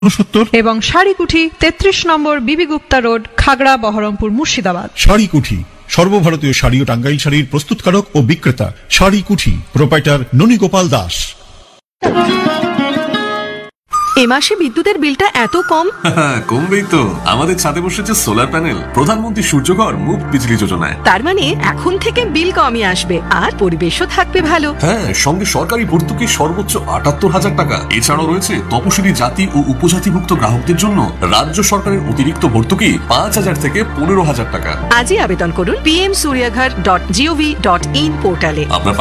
69 এবং শাড়িকুঠি 33 নম্বর বিবি গুপ্তা রোড, খাগড়া, বহরমপুর, মুর্শিদাবাদ। শাড়িকুঠি সর্বভারতীয় শাড়ি ও টাঙ্গাইল শাড়ির প্রস্তুতকারক ও বিক্রেতা। শাড়িকুঠি, প্রোপাইটার ননী গোপাল দাস। এ মাসে বিদ্যুতের বিলটা এত কম? কমবেই তো, আমাদের ছাদে বসেছে সোলার প্যানেল, প্রধানমন্ত্রী সূর্যঘর মুফট বিজলি যোজনায়। তার মানে এখন থেকে বিল কমই আসবে আর পরিবেশও থাকবে ভালো। হ্যাঁ, সঙ্গে সরকারি ভর্তুকি সর্বোচ্চ ৭৮,০০০ টাকা। এছাড়াও রয়েছে তপশিলি জাতি ও উপজাতিভুক্ত গ্রাহকদের জন্য রাজ্য সরকারের অতিরিক্ত ভর্তুকি ৫,০০০ থেকে ১৫,০০০ টাকা। আজই আবেদন করুন pmsuryaghar.gov.in পোর্টালে। আপনার